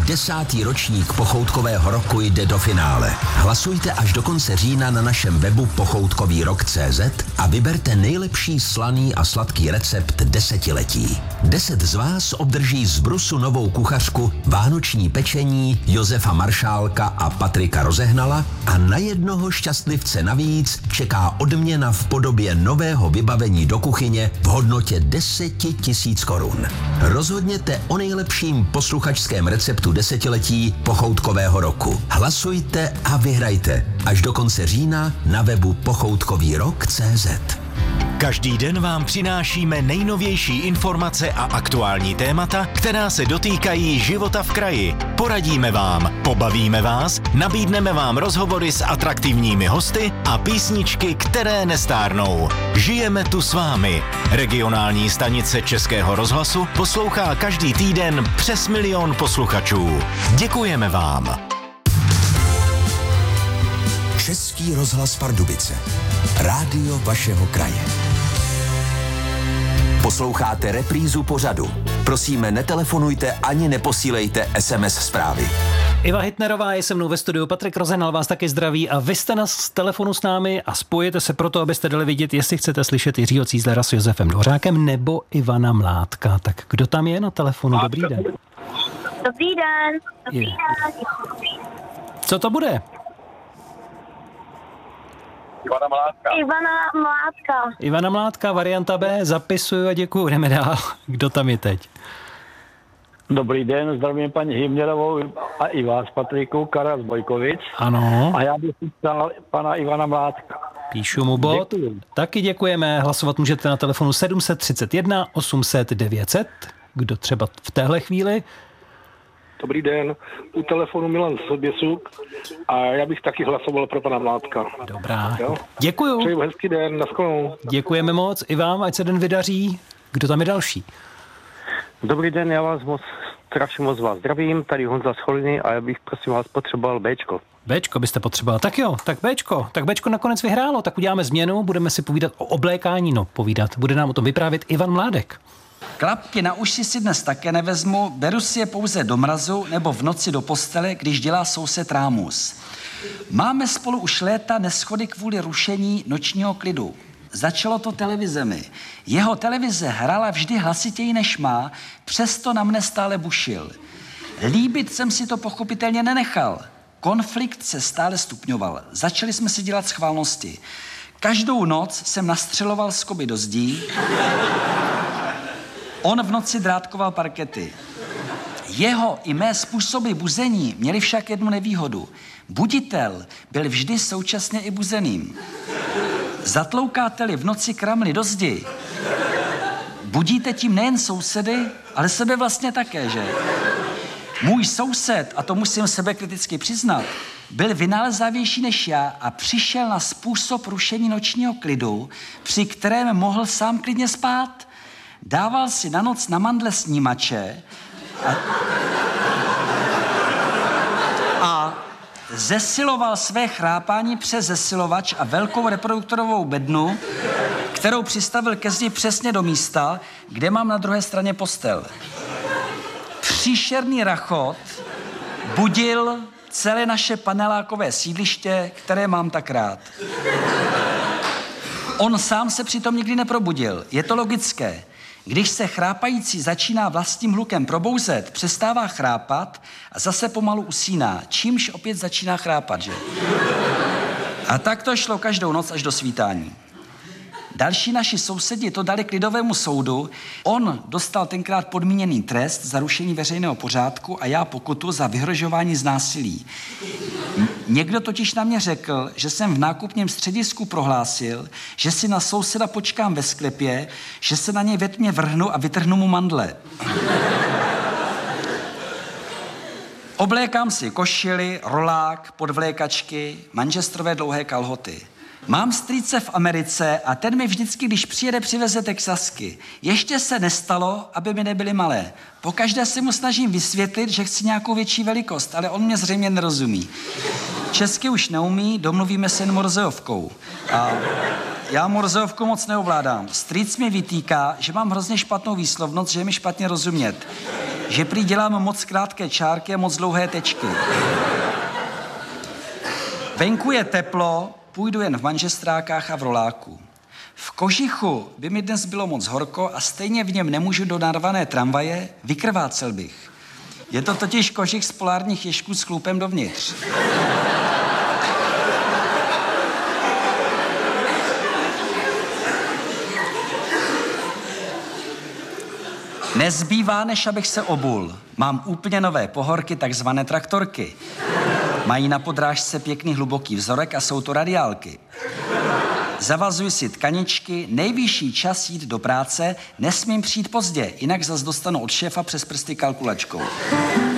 10. ročník pochoutkového roku jde do finále. Hlasujte až do konce října na našem webu pochoutkovýrok.cz a vyberte nejlepší slaný a sladký recept desetiletí. 10 z vás obdrží z Brusu novou kuchařku, vánoční pečení Josefa Maršálka a Patrika Rozehnala a na jednoho šťastlivce navíc čeká odměna v podobě nového vybavení do kuchyně v hodnotě 10 000 korun. Rozhodněte o nejlepším posluchačském receptu desetiletí pochoutkového roku. Hlasujte a vyhrajte až do konce října na webu pochoutkovýrok.cz. Každý den vám přinášíme nejnovější informace a aktuální témata, která se dotýkají života v kraji. Poradíme vám, pobavíme vás, nabídneme vám rozhovory s atraktivními hosty a písničky, které nestárnou. Žijeme tu s vámi. Regionální stanice Českého rozhlasu poslouchá každý týden přes 1 000 000 posluchačů. Děkujeme vám. Český rozhlas Pardubice. Rádio vašeho kraje. Posloucháte reprízu pořadu. Prosíme, netelefonujte ani neposílejte SMS zprávy. Iva Hitnerová je se mnou ve studiu, Patrik Rozehnal vás taky zdraví a vy jste z telefonu s námi a spojete se proto, abyste dali vidět, jestli chcete slyšet Jiřího Cízlera s Josefem Dvořákem nebo Ivana Mládka. Tak kdo tam je na telefonu? Dobrý den. Dobrý den. Co to bude? Ivana Mládka. Ivana Mládka, varianta B, zapisuju a děkuju. Jdeme dál. Kdo tam je teď? Dobrý den, zdravím paní Hymnerovou a i vás, Patriku, Karel z Bojkovic. Ano. A já bych si ptal pana Ivana Mládka. Píšu mu bod. Děkuji. Taky děkujeme. Hlasovat můžete na telefonu 731 800 900. Kdo třeba v téhle chvíli? Dobrý den, u telefonu Milan Soběsuk a já bych taky hlasoval pro pana Mládka. Dobrá, Jo? děkuju. Přeji hezký den, nashledanou. Děkujeme moc i vám, ať se den vydaří. Kdo tam je další? Dobrý den, já vás strašně moc vás zdravím, tady Honza z Choliny a já bych prosím vás potřeboval Bčko. Bčko byste potřeboval. Tak jo, tak Bčko nakonec vyhrálo, tak uděláme změnu, budeme si povídat o oblékání, bude nám o tom vyprávět Ivan Mládek. Klapky na uši si dnes také nevezmu, beru si je pouze do mrazu nebo v noci do postele, když dělá soused rámus. Máme spolu už léta neschody kvůli rušení nočního klidu. Začalo to televizemi. Jeho televize hrála vždy hlasitěji než má, přesto na mne stále bušil. Líbit jsem si to pochopitelně nenechal. Konflikt se stále stupňoval. Začali jsme si dělat schválnosti. Každou noc jsem nastřeloval skoby do zdí. On v noci drátkoval parkety. Jeho i mé způsoby buzení měly však jednu nevýhodu. Buditel byl vždy současně i buzeným. Zatloukáte-li v noci kramly do zdi, budíte tím nejen sousedy, ale sebe vlastně také, že? Můj soused, a to musím sebekriticky přiznat, byl vynálezavější než já a přišel na způsob rušení nočního klidu, při kterém mohl sám klidně spát. Dával si na noc na mandle snímače a zesiloval své chrápání přes zesilovač a velkou reproduktorovou bednu, kterou přistavil ke zdi přesně do místa, kde mám na druhé straně postel. Příšerný rachot budil celé naše panelákové sídliště, které mám tak rád. On sám se přitom nikdy neprobudil. Je to logické. Když se chrápající začíná vlastním hlukem probouzet, přestává chrápat a zase pomalu usíná, čímž opět začíná chrápat, že? A tak to šlo každou noc až do svítání. Další naši sousedi to dali k lidovému soudu. On dostal tenkrát podmíněný trest za rušení veřejného pořádku a já pokutu za vyhrožování z násilí. Někdo totiž na mě řekl, že jsem v nákupním středisku prohlásil, že si na souseda počkám ve sklepě, že se na něj ve tmě vrhnu a vytrhnu mu mandle. Oblékám si košili, rolák, podvlékačky, manchesterové dlouhé kalhoty. Mám strýce v Americe a ten mi vždycky, když přijede, přiveze texasky. Ještě se nestalo, aby mi nebyly malé. Pokaždé se mu snažím vysvětlit, že chci nějakou větší velikost, ale on mě zřejmě nerozumí. Česky už neumí, domluvíme se jen morzeovkou. A já morzeovku moc neovládám. Strýc mi vytýká, že mám hrozně špatnou výslovnost, že je mi špatně rozumět. že prý dělám moc krátké čárky a moc dlouhé tečky. Venku je teplo, půjdu jen v manžestrákách a v roláku. V kožichu by mi dnes bylo moc horko a stejně v něm nemůžu do narvané tramvaje, vykrvácel bych. Je to totiž kožich z polárních ježků s chlupem dovnitř. Nezbývá, než abych se obul. Mám úplně nové pohorky, takzvané traktorky. Mají na podrážce pěkný hluboký vzorek a jsou to radiálky. Zavazuji si tkaničky, nejvyšší čas jít do práce, nesmím přijít pozdě, jinak zas dostanu od šéfa přes prsty kalkulačkou.